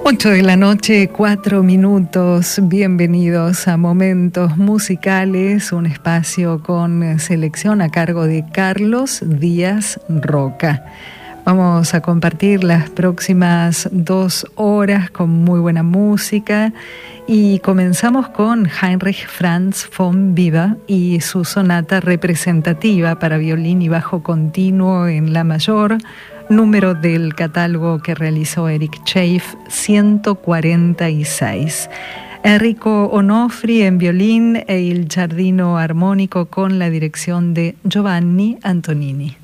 8 de la noche, 4 minutos. Bienvenidos a Momentos Musicales, un espacio con selección a cargo de Carlos Díaz Roca. Vamos a compartir las próximas 2 horas con muy buena música y comenzamos con Heinrich Franz von Weber y su sonata representativa para violín y bajo continuo en la mayor, número del catálogo que realizó Eric Chafe, 146. Enrico Onofri en violín e il giardino armónico con la dirección de Giovanni Antonini.